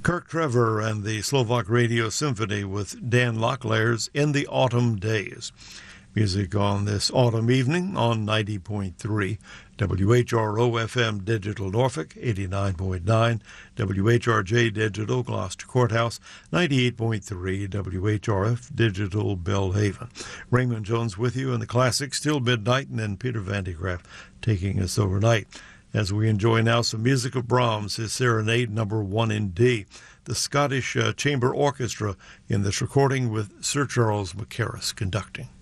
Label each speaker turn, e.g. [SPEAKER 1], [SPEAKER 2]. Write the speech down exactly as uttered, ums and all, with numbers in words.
[SPEAKER 1] Kirk Trevor and the Slovak Radio Symphony with Dan Locklear's In the Autumn Days. Music on this autumn evening on ninety point three W H R O F M Digital Norfolk, eighty-nine point nine W H R J Digital Gloucester Courthouse, ninety-eight point three W H R F Digital Belhaven. Raymond Jones with you in the classics till midnight, and then Peter Van de Graaff taking us overnight as we enjoy now some music of Brahms, his Serenade number one in D. The Scottish uh, Chamber Orchestra in this recording with Sir Charles Mackerras conducting.